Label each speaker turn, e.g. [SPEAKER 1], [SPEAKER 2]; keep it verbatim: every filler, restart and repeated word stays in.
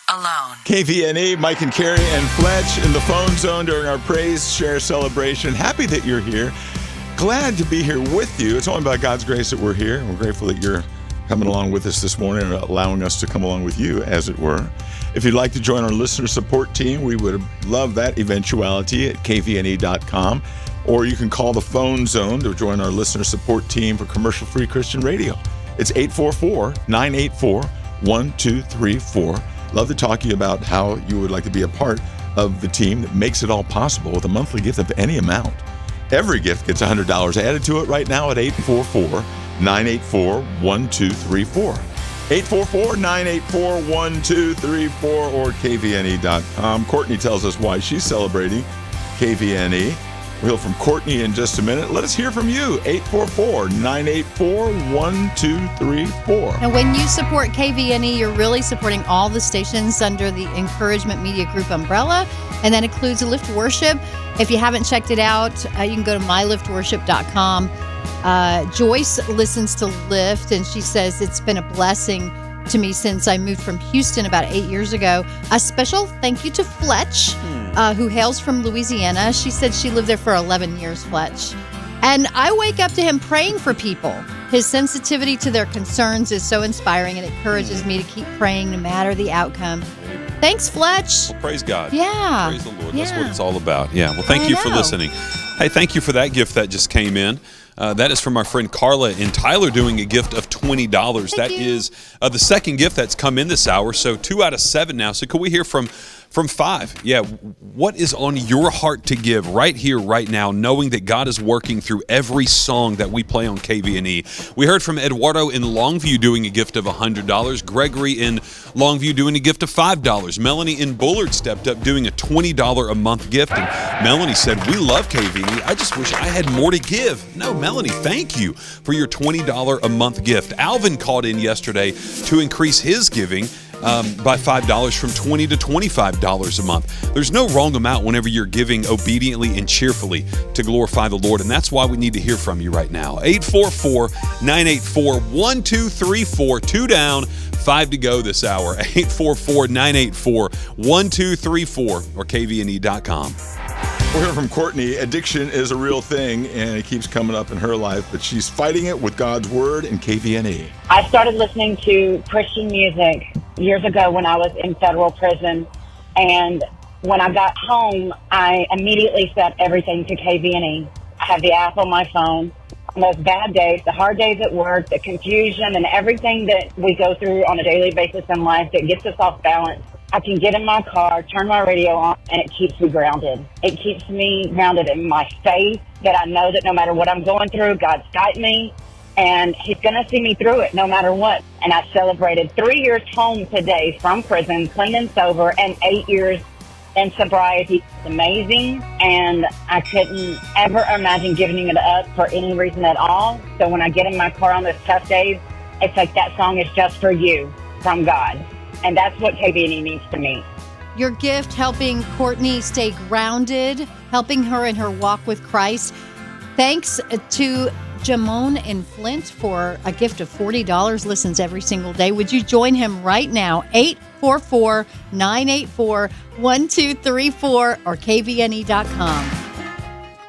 [SPEAKER 1] alone.
[SPEAKER 2] K V N E, Mike and Carrie and Fletch in the phone zone during our Praise Share celebration. Happy that you're here. Glad to be here with you. It's only by God's grace that we're here. We're grateful that you're coming along with us this morning and allowing us to come along with you, as it were. If you'd like to join our listener support team, we would love that eventuality at k v n e dot com. Or you can call the phone zone to join our listener support team for commercial-free Christian radio. It's eight four four, nine eight four, one two three four. Love to talk to you about how you would like to be a part of the team that makes it all possible with a monthly gift of any amount. Every gift gets one hundred dollars added to it right now at eight four four, nine eight four, one two three four. eight four four, nine eight four, one two three four or k v n e dot com. Courtney tells us why she's celebrating K V N E. We'll hear from Courtney in just a minute. Let us hear from you. eight four four, nine eight four, one two three four.
[SPEAKER 3] And when you support K V N E, you're really supporting all the stations under the Encouragement Media Group umbrella, and that includes Lift Worship. If you haven't checked it out, uh, you can go to my lift worship dot com. Uh, Joyce listens to Lift, and she says it's been a blessing to me since I moved from Houston about eight years ago. A special thank you to Fletch, hmm. uh, who hails from Louisiana. She said she lived there for eleven years, Fletch. And I wake up to him praying for people. His sensitivity to their concerns is so inspiring and encourages hmm. me to keep praying no matter the outcome. Thanks, Fletch.
[SPEAKER 4] Well, praise God.
[SPEAKER 3] Yeah.
[SPEAKER 4] Praise the Lord.
[SPEAKER 3] Yeah.
[SPEAKER 4] That's what it's all about. Yeah. Well, thank
[SPEAKER 3] I
[SPEAKER 4] you
[SPEAKER 3] know.
[SPEAKER 4] for listening. Hey, thank you for that gift that just came in. Uh, that is from our friend Carla and Tyler doing a gift of twenty dollars.
[SPEAKER 3] Thank
[SPEAKER 4] That
[SPEAKER 3] you.
[SPEAKER 4] is uh, the second gift that's come in this hour. So two out of seven now. So could we hear from from five? Yeah. What is on your heart to give right here, right now, knowing that God is working through every song that we play on K V N E? We heard from Eduardo in Longview doing a gift of one hundred dollars. Gregory in Longview doing a gift of five dollars. Melanie in Bullard stepped up doing a twenty dollars a month gift. And Melanie said, we love K V N E. I just wish I had more to give. No, Melanie, thank you for your twenty dollars a month gift. Alvin called in yesterday to increase his giving um, by five dollars from twenty dollars to twenty-five dollars a month. There's no wrong amount whenever you're giving obediently and cheerfully to glorify the Lord, and that's why we need to hear from you right now. eight four four, nine eight four, one two three four. Two down, five to go this hour. eight four four, nine eight four, one two three four or k v n e dot com.
[SPEAKER 2] We'll hear from Courtney. Addiction is a real thing, and it keeps coming up in her life, but she's fighting it with God's Word and K V N E.
[SPEAKER 5] I started listening to Christian music years ago when I was in federal prison, and when I got home, I immediately set everything to K V N E. I have the app on my phone. On those bad days, the hard days at work, the confusion, and everything that we go through on a daily basis in life that gets us off balance, I can get in my car, turn my radio on, and it keeps me grounded. It keeps me grounded in my faith, that I know that no matter what I'm going through, God's got me, and He's going to see me through it no matter what. And I celebrated three years home today from prison, clean and sober, and eight years in sobriety. It's amazing, and I couldn't ever imagine giving it up for any reason at all. So when I get in my car on those tough days, it's like that song is just for you from God. And that's what K V N E means to me.
[SPEAKER 3] Your gift helping Courtney stay grounded, helping her in her walk with Christ. Thanks to Jamone in Flint for a gift of forty dollars, listens every single day. Would you join him right now? eight four four, nine eight four, one two three four or k v n e dot com.